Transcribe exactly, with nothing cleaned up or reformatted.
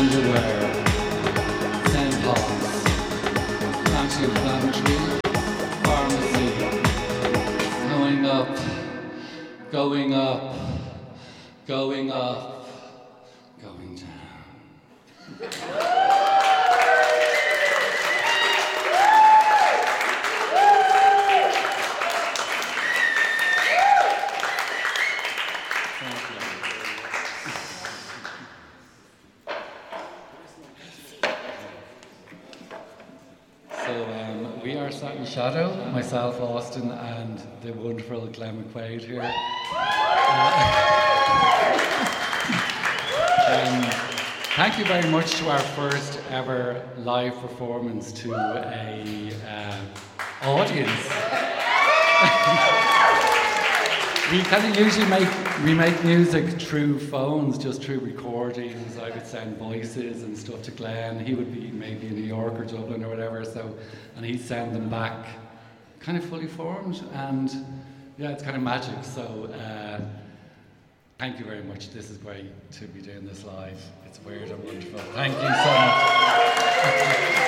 underwear, tampons, anti-inflammatory, pharmacy, going up, going up, going up, going down. Sat in shadow, myself, Austin, and the wonderful Glenn McQuaid here. Uh, um, thank you very much to our first ever live performance to a uh, audience. We kind of usually make we make music through phones, just through recordings. I would send voices and stuff to Glenn. He would be maybe in New York or Dublin or whatever. So, and he'd send them back, kind of fully formed. And yeah, it's kind of magic. So, uh, thank you very much. This is great to be doing this live. It's weird and wonderful. Thank you so much.